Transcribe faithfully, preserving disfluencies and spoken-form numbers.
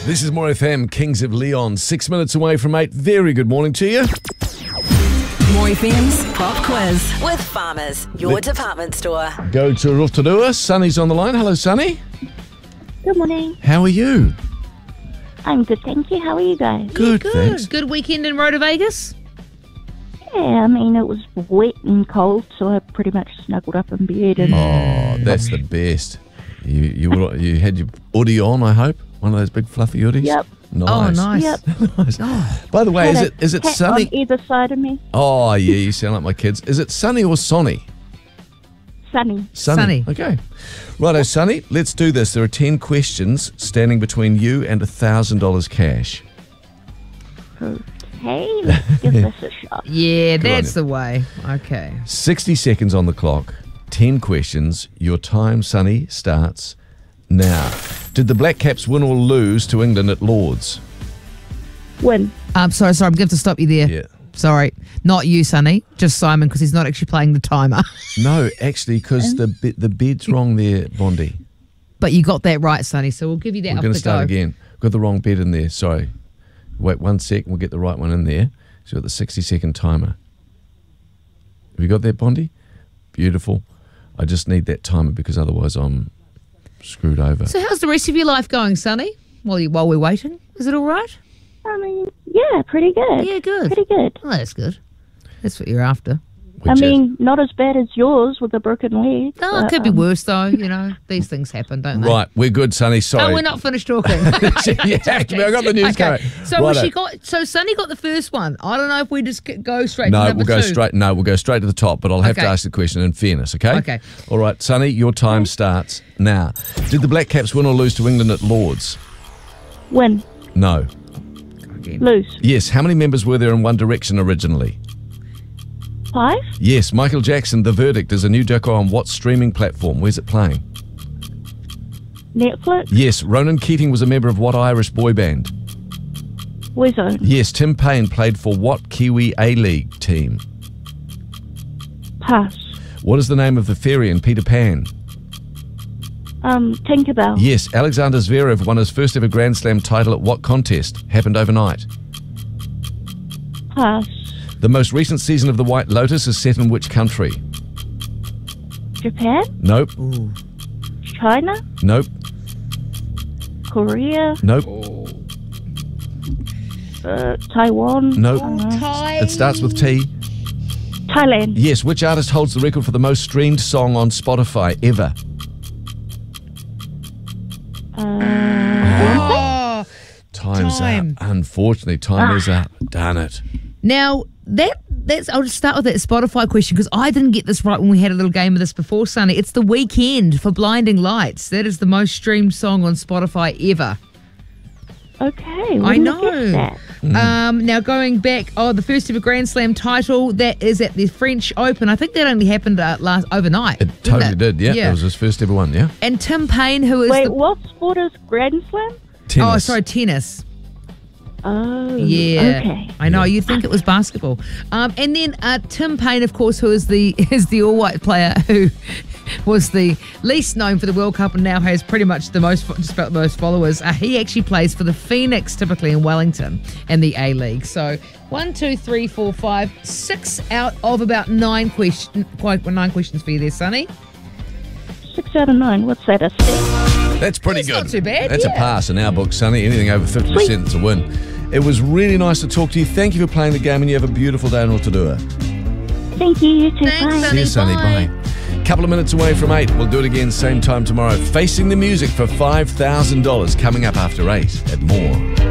This is More F M, Kings of Leon. Six minutes away from eight. Very good morning to you. More F M's Pop Quiz with Farmers, your Let- department store. Go to Rotorua. Sunny's on the line. Hello, Sunny. Good morning. How are you? I'm good, thank you. How are you guys? Good, Good. thanks. Good weekend in Rota Vegas? Yeah, I mean, it was wet and cold, so I pretty much snuggled up in bed. And Oh, that's the best. You you were- you had your hoodie on, I hope? One of those big fluffy hoodies? Yep. Nice. Oh, nice. Yep. Nice. By the way, is Had it a is it cat sunny? on either side of me? Oh, yeah, you sound like my kids. Is it sunny or sonny? Sunny. Sunny. Okay. Righto, Sunny, let's do this. There are ten questions standing between you and one thousand dollars cash. Okay, let's give this a shot. Yeah, on that's you. the way. Okay. sixty seconds on the clock, ten questions. Your time, Sunny, starts now. Did the Black Caps win or lose to England at Lord's? Win. I'm sorry, sorry, I'm going to have to stop you there. Yeah. Sorry. Not you, Sonny. Just Simon, because he's not actually playing the timer. No, actually, because the be- the bed's wrong there, Bondi. But you got that right, Sonny, so we'll give you that We're off going the to start go. again. Got the wrong bed in there. Sorry. Wait one sec. We'll get the right one in there. So you've got the sixty second timer. Have you got that, Bondi? Beautiful. I just need that timer because otherwise I'm screwed over. So how's the rest of your life going, Sonny? While you while we're waiting, is it all right? I mean, yeah, pretty good. Yeah, good. Pretty good. Oh, that's good. That's what you're after. Which I is- mean, not as bad as yours with a broken leg. Oh, it but, could be um, worse though. You know, these things happen, don't they? Right, we're good, Sonny. Sorry. Oh, we're not finished talking. You have to be. I got the news Okay. coming. So was Righto. she got? So Sonny got the first one. I don't know if we just g- go straight. to No, number we'll go two. straight. No, we'll go straight to the top. But I'll have to Okay. ask the question in fairness. Okay. Okay. All right, Sonny. Your time starts now. Did the Black Caps win or lose to England at Lord's? Win. No. Lose. Yes. How many members were there in One Direction originally? Five. Yes. Michael Jackson, The Verdict is a new doco on what streaming platform? Where's it playing? Netflix. Yes. Ronan Keating was a member of what Irish boy band? Wizzo. Yes. Tim Payne played for what Kiwi A-League team? Pass. What is the name of the fairy in Peter Pan? Um, Tinkerbell. Yes, Alexander Zverev won his first ever Grand Slam title at what contest? Happened overnight. Pass. The most recent season of The White Lotus is set in which country? Japan. Nope, China. nope, Korea. nope, Uh, Taiwan. nope. Uh, It starts with T. Thailand. Yes, which artist holds the record for the most streamed song on Spotify ever? Oh, Time's Time. up. Unfortunately, time is up. Darn it. now that that's. I'll just start with that Spotify question because I didn't get this right when we had a little game of this before, Sonny. It's The Weekend for Blinding Lights. That is the most streamed song on Spotify ever. Okay. I wouldn't know. have guessed that. Um, now going back, oh, the first ever Grand Slam title that is at the French Open. I think that only happened uh, last overnight. It didn't totally it? did, yeah. yeah. It was his first ever one, yeah. And Tim Payne, who is Wait, the, what sport is Grand Slam? Tennis. oh, sorry, tennis. Oh. Yeah, Okay. I know. You'd think it was basketball. Um, and then uh, Tim Payne, of course, who is the is the all-white player who was the least known for the World Cup and now has pretty much the most just about the most followers. Uh, he actually plays for the Phoenix, typically in Wellington, and the A League. So one, two, three, four, five, six out of about nine question, quite nine questions for you there, Sonny. Six out of nine. What's that? A six? That's pretty That's good. not too bad, That's yeah. a pass in our book, Sonny. Anything over fifty percent is a win. It was really nice to talk to you. Thank you for playing the game and you have a beautiful day in Rotorua. Thank you. You too. Thanks, Bye. Sonny. See you, Sonny. Bye. Bye. Couple of minutes away from eight. We'll do it again same time tomorrow. Facing the Music for five thousand dollars coming up after eight at More.